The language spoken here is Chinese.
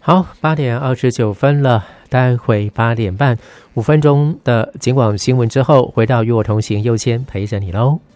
好，8:29了，待会8点半5分钟的警广新闻之后，回到与我同行，佑谦陪着你喽。